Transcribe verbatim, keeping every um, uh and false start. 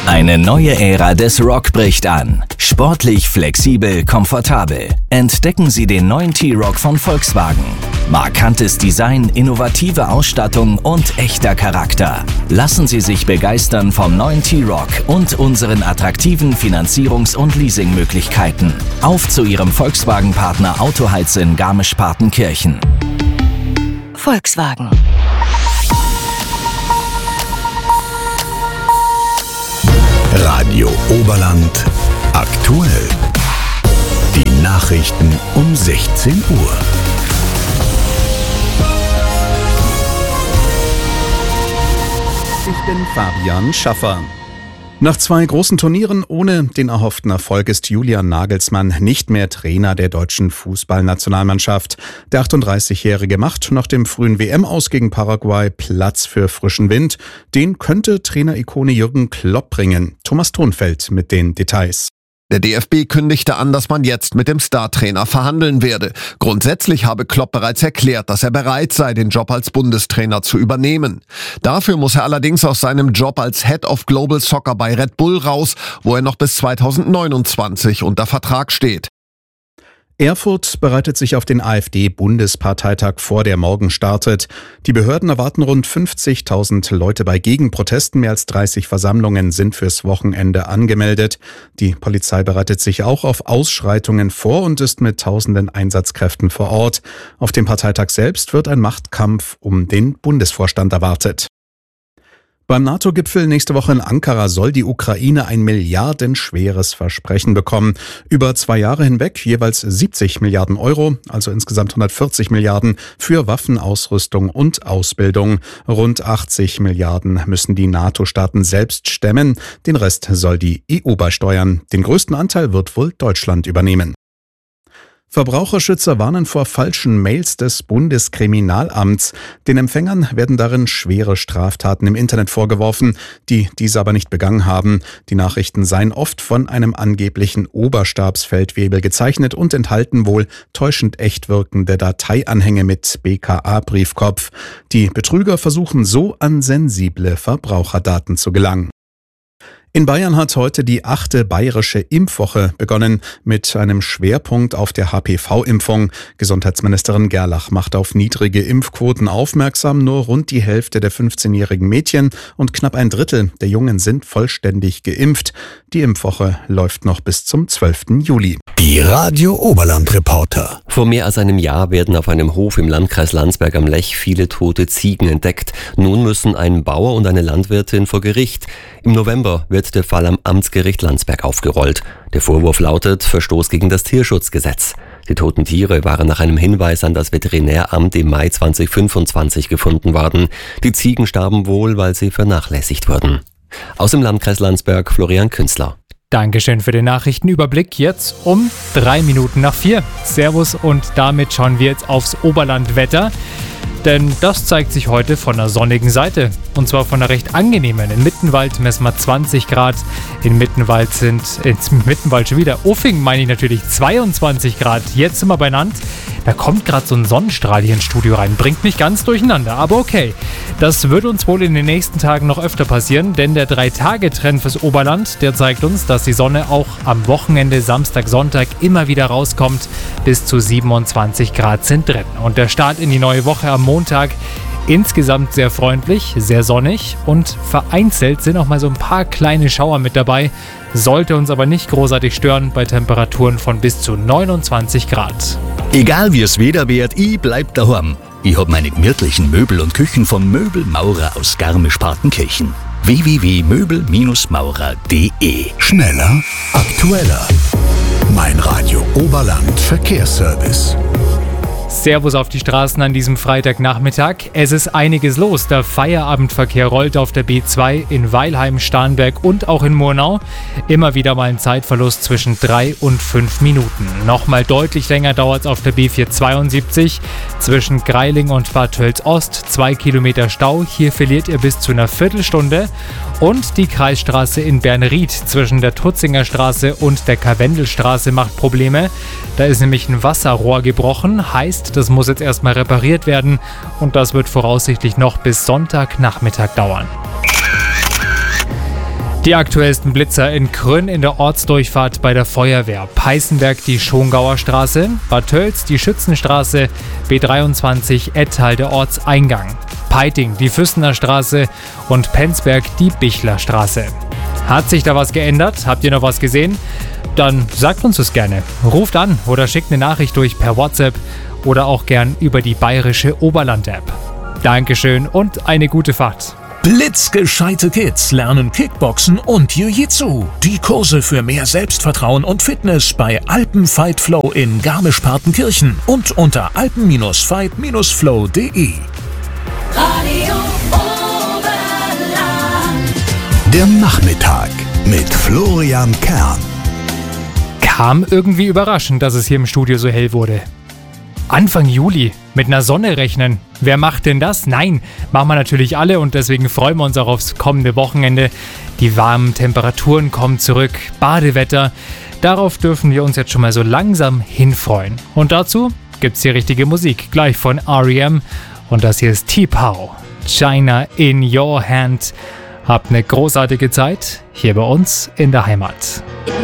Eine neue Ära des Rock bricht an. Sportlich, flexibel, komfortabel. Entdecken Sie den neuen T-Roc von Volkswagen. Markantes Design, innovative Ausstattung und echter Charakter. Lassen Sie sich begeistern vom neuen T-Roc und unseren attraktiven Finanzierungs- und Leasingmöglichkeiten. Auf zu Ihrem Volkswagen-Partner Autoheiz in Garmisch-Partenkirchen. Volkswagen. Radio Oberland aktuell. Die Nachrichten um sechzehn Uhr. Ich bin Fabian Schaffer. Nach zwei großen Turnieren ohne den erhofften Erfolg ist Julian Nagelsmann nicht mehr Trainer der deutschen Fußballnationalmannschaft. Der achtunddreißigjährige macht nach dem frühen W M-Aus gegen Paraguay Platz für frischen Wind. Den könnte Trainerikone Jürgen Klopp bringen. Thomas Thonfeld mit den Details. Der D F B kündigte an, dass man jetzt mit dem Startrainer verhandeln werde. Grundsätzlich habe Klopp bereits erklärt, dass er bereit sei, den Job als Bundestrainer zu übernehmen. Dafür muss er allerdings aus seinem Job als Head of Global Soccer bei Red Bull raus, wo er noch bis zweitausendneunundzwanzig unter Vertrag steht. Erfurt bereitet sich auf den AfD-Bundesparteitag vor, der morgen startet. Die Behörden erwarten rund fünfzigtausend Leute bei Gegenprotesten. Mehr als dreißig Versammlungen sind fürs Wochenende angemeldet. Die Polizei bereitet sich auch auf Ausschreitungen vor und ist mit tausenden Einsatzkräften vor Ort. Auf dem Parteitag selbst wird ein Machtkampf um den Bundesvorstand erwartet. Beim NATO-Gipfel nächste Woche in Ankara soll die Ukraine ein milliardenschweres Versprechen bekommen. Über zwei Jahre hinweg jeweils siebzig Milliarden Euro, also insgesamt hundertvierzig Milliarden für Waffenausrüstung und Ausbildung. Rund achtzig Milliarden müssen die NATO-Staaten selbst stemmen. Den Rest soll die E U beisteuern. Den größten Anteil wird wohl Deutschland übernehmen. Verbraucherschützer warnen vor falschen Mails des Bundeskriminalamts. Den Empfängern werden darin schwere Straftaten im Internet vorgeworfen, die diese aber nicht begangen haben. Die Nachrichten seien oft von einem angeblichen Oberstabsfeldwebel gezeichnet und enthalten wohl täuschend echt wirkende Dateianhänge mit B K A-Briefkopf. Die Betrüger versuchen so an sensible Verbraucherdaten zu gelangen. In Bayern hat heute die achte bayerische Impfwoche begonnen mit einem Schwerpunkt auf der H P V-Impfung. Gesundheitsministerin Gerlach macht auf niedrige Impfquoten aufmerksam. Nur rund die Hälfte der fünfzehnjährigen Mädchen und knapp ein Drittel der Jungen sind vollständig geimpft. Die Impfwoche läuft noch bis zum zwölften Juli. Die Radio Oberland Reporter. Vor mehr als einem Jahr werden auf einem Hof im Landkreis Landsberg am Lech viele tote Ziegen entdeckt. Nun müssen ein Bauer und eine Landwirtin vor Gericht. Im November wird der Fall am Amtsgericht Landsberg aufgerollt. Der Vorwurf lautet Verstoß gegen das Tierschutzgesetz. Die toten Tiere waren nach einem Hinweis an das Veterinäramt im Mai zweitausendfünfundzwanzig gefunden worden. Die Ziegen starben wohl, weil sie vernachlässigt wurden. Aus dem Landkreis Landsberg Florian Künstler. Dankeschön für den Nachrichtenüberblick. Jetzt um drei Minuten nach vier. Servus und damit schauen wir jetzt aufs Oberlandwetter. Denn das zeigt sich heute von der sonnigen Seite. Und zwar von der recht angenehmen. In Mittenwald messen wir zwanzig Grad. In Mittenwald sind, in Mittenwald schon wieder, Uffing meine ich natürlich, zweiundzwanzig Grad. Jetzt sind wir beieinander. Da kommt gerade so ein Sonnenstrahl hier ins Studio rein. Bringt mich ganz durcheinander. Aber okay, das wird uns wohl in den nächsten Tagen noch öfter passieren. Denn der drei-Tage-Trend fürs Oberland, der zeigt uns, dass die Sonne auch am Wochenende, Samstag, Sonntag immer wieder rauskommt. Bis zu siebenundzwanzig Grad sind drin. Und der Start in die neue Woche am Montag insgesamt sehr freundlich, sehr sonnig und vereinzelt sind auch mal so ein paar kleine Schauer mit dabei. Sollte uns aber nicht großartig stören bei Temperaturen von bis zu neunundzwanzig Grad. Egal wie es Wetter wird, ich bleib daheim. Ich hab meine gemütlichen Möbel und Küchen von Möbelmaurer aus Garmisch-Partenkirchen. w w w punkt möbel maurer punkt d e. Schneller, aktueller. Mein Radio Oberland Verkehrsservice. Servus auf die Straßen an diesem Freitagnachmittag. Es ist einiges los. Der Feierabendverkehr rollt auf der B zwei in Weilheim, Starnberg und auch in Murnau. Immer wieder mal ein Zeitverlust zwischen drei und fünf Minuten. Nochmal deutlich länger dauert es auf der B vierhundertzweiundsiebzig zwischen Greiling und Bad Tölz-Ost. Zwei Kilometer Stau. Hier verliert ihr bis zu einer Viertelstunde. Und die Kreisstraße in Bernried zwischen der Tutzinger Straße und der Karwendelstraße macht Probleme. Da ist nämlich ein Wasserrohr gebrochen. Heißt, das muss jetzt erstmal repariert werden. Und das wird voraussichtlich noch bis Sonntagnachmittag dauern. Die aktuellsten Blitzer in Krönn in der Ortsdurchfahrt bei der Feuerwehr, Peißenberg die Schongauer Straße, Bad Tölz die Schützenstraße, B dreiundzwanzig Ettal der Ortseingang, Peiting die Füssener Straße und Penzberg die Bichler Straße. Hat sich da was geändert? Habt ihr noch was gesehen? Dann sagt uns das gerne. Ruft an oder schickt eine Nachricht durch per WhatsApp oder auch gern über die bayerische Oberland-App. Dankeschön und eine gute Fahrt. Blitzgescheite Kids lernen Kickboxen und Jiu-Jitsu. Die Kurse für mehr Selbstvertrauen und Fitness bei Alpen Fight Flow in Garmisch-Partenkirchen und unter alpen fight flow punkt de. Radio Oberland. Der Nachmittag mit Florian Kern. Kam irgendwie überraschend, dass es hier im Studio so hell wurde. Anfang Juli mit einer Sonne rechnen. Wer macht denn das? Nein, machen wir natürlich alle und deswegen freuen wir uns auch aufs kommende Wochenende. Die warmen Temperaturen kommen zurück, Badewetter. Darauf dürfen wir uns jetzt schon mal so langsam hinfreuen. Und dazu gibt's hier richtige Musik, gleich von R E M. Und das hier ist T-Pow, China in Your Hand. Habt eine großartige Zeit hier bei uns in der Heimat.